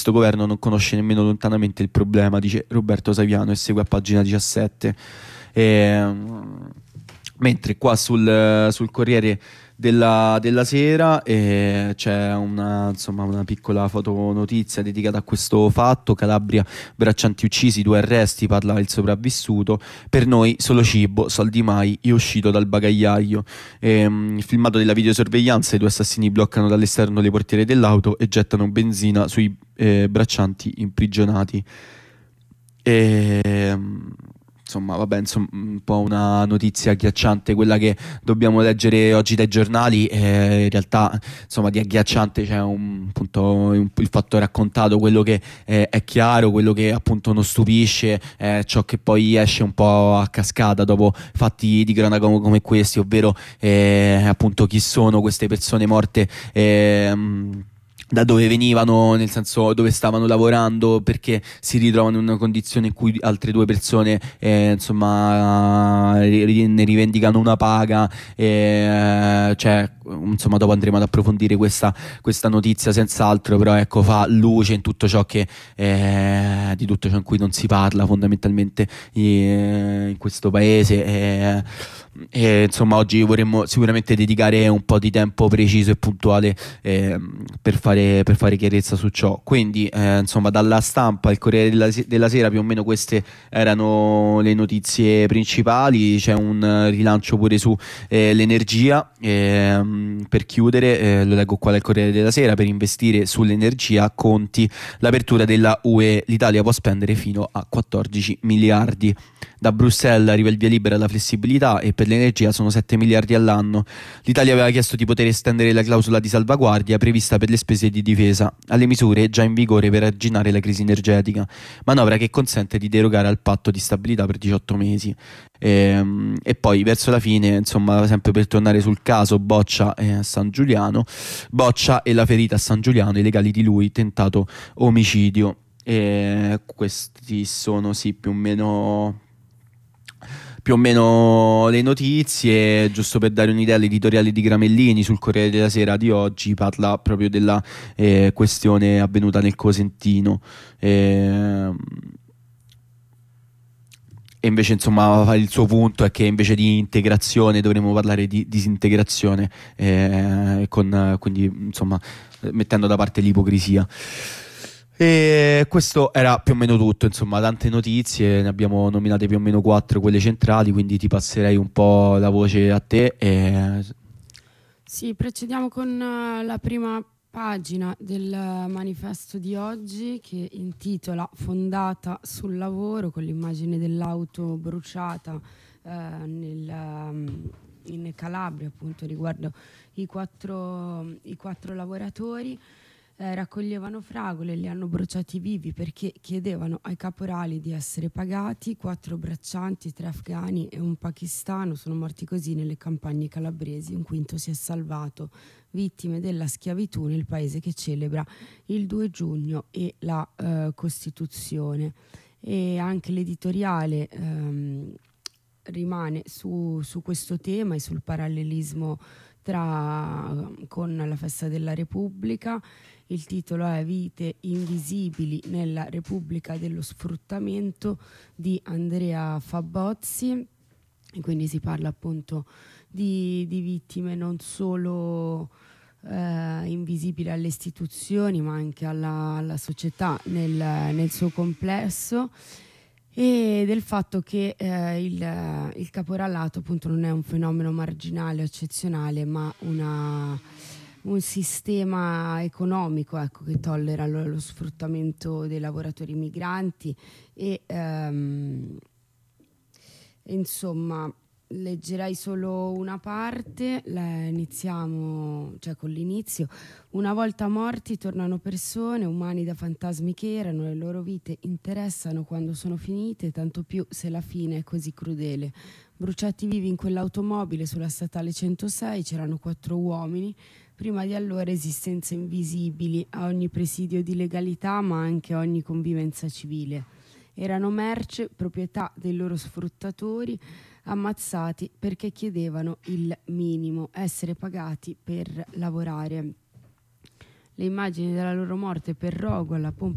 questo governo non conosce nemmeno lontanamente il problema, dice Roberto Saviano e segue a pagina 17. Mentre qua sul Corriere della Sera c'è insomma, una piccola fotonotizia dedicata a questo fatto. Calabria, braccianti uccisi, 2 arresti, parla il sopravvissuto. Per noi solo cibo, soldi mai, io uscito dal bagagliaio. Il filmato della videosorveglianza: i 2 assassini bloccano dall'esterno le portiere dell'auto e gettano benzina sui braccianti imprigionati. E, insomma, vabbè, insomma, un po' una notizia agghiacciante quella che dobbiamo leggere oggi dai giornali. In realtà, insomma, di agghiacciante c'è il fatto raccontato, quello che è chiaro, quello che appunto non stupisce, ciò che poi esce un po' a cascata dopo fatti di cronaca come questi, ovvero appunto chi sono queste persone morte. Da dove venivano, nel senso dove stavano lavorando, perché si ritrovano in una condizione in cui altre 2 persone insomma ne rivendicano una paga. Cioè, insomma, dopo andremo ad approfondire questa notizia senz'altro, però ecco, fa luce in tutto ciò che di tutto ciò in cui non si parla fondamentalmente in questo paese. Insomma, oggi vorremmo sicuramente dedicare un po' di tempo preciso e puntuale per fare chiarezza su ciò. Quindi, insomma, dalla Stampa, il Corriere della Sera, più o meno queste erano le notizie principali. C'è un rilancio pure su l'energia. Per chiudere, lo leggo qua dal Corriere della Sera: per investire sull'energia, Conti, l'apertura della UE, l'Italia può spendere fino a 14 miliardi. Da Bruxelles arriva il via libera alla flessibilità e per l'energia sono 7 miliardi all'anno. L'Italia aveva chiesto di poter estendere la clausola di salvaguardia prevista per le spese di difesa alle misure già in vigore per arginare la crisi energetica, manovra che consente di derogare al patto di stabilità per 18 mesi. E poi verso la fine, insomma, sempre per tornare sul caso Boccia e San Giuliano, Boccia e la ferita a San Giuliano, i legali di lui, tentato omicidio. E questi sono, sì, più o meno le notizie. Giusto per dare un'idea, l'editoriale di Gramellini sul Corriere della Sera di oggi parla proprio della questione avvenuta nel Cosentino. E invece, insomma, il suo punto è che invece di integrazione dovremmo parlare di disintegrazione, quindi, insomma, mettendo da parte l'ipocrisia. E questo era più o meno tutto, insomma, tante notizie, ne abbiamo nominate più o meno 4, quelle centrali, quindi ti passerei un po' la voce a te. Sì, procediamo con la prima pagina del manifesto di oggi, che intitola Fondata sul lavoro, con l'immagine dell'auto bruciata in Calabria, appunto, riguardo i quattro lavoratori. Raccoglievano fragole, li hanno bruciati vivi perché chiedevano ai caporali di essere pagati. 4 braccianti, 3 afghani e un pakistano sono morti così nelle campagne calabresi. Un quinto si è salvato, vittime della schiavitù nel paese che celebra il 2 giugno e la Costituzione. E anche l'editoriale rimane su questo tema e sul parallelismo con la festa della Repubblica. Il titolo è Vite invisibili nella Repubblica dello sfruttamento di Andrea Fabbozzi, e quindi si parla appunto di vittime non solo invisibili alle istituzioni, ma anche alla società nel suo complesso, e del fatto che il caporalato appunto non è un fenomeno marginale o eccezionale, ma un sistema economico, ecco, che tollera lo sfruttamento dei lavoratori migranti. E insomma, leggerei solo una parte. Iniziamo, cioè, con l'inizio. Una volta morti tornano persone, umani da fantasmi che erano. Le loro vite interessano quando sono finite, tanto più se la fine è così crudele. Bruciati vivi in quell'automobile sulla statale 106 c'erano 4 uomini. Prima di allora esistenze invisibili a ogni presidio di legalità, ma anche a ogni convivenza civile. Erano merce, proprietà dei loro sfruttatori, ammazzati perché chiedevano il minimo, essere pagati per lavorare. Le immagini della loro morte per rogo alla pompa